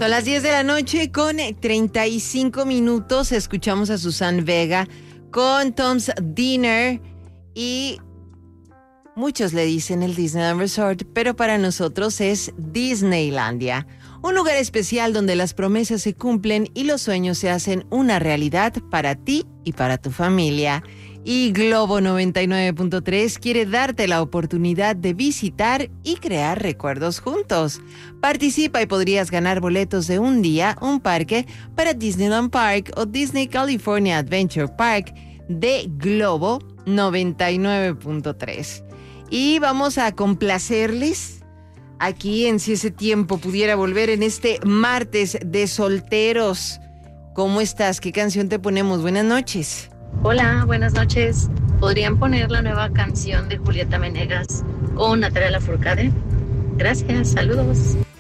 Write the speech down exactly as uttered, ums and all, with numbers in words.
Son las diez de la noche con treinta y cinco minutos. Escuchamos a Susan Vega con Tom's Dinner y muchos le dicen el Disneyland Resort, pero para nosotros es Disneylandia. Un lugar especial donde las promesas se cumplen y los sueños se hacen una realidad para ti y para tu familia. Y Globo noventa y nueve punto tres quiere darte la oportunidad de visitar y crear recuerdos juntos. Participa y podrías ganar boletos de un día, un parque para Disneyland Park o Disney California Adventure Park de Globo noventa y nueve punto tres. Y vamos a complacerles aquí en Si Ese Tiempo Pudiera Volver en este martes de solteros. ¿Cómo estás? ¿Qué canción te ponemos? Buenas noches. Hola, buenas noches. ¿Podrían poner la nueva canción de Julieta Venegas con Natalia Lafourcade? Gracias, saludos.